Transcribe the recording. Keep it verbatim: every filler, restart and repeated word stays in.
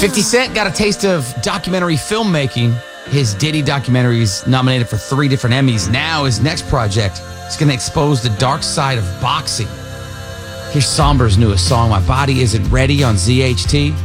fifty Cent got a taste of documentary filmmaking. His Diddy documentary is nominated for three different Emmys. Now his next project is going to expose the dark side of boxing. Here's Somber's newest song, My Body Isn't Ready, on Z H T.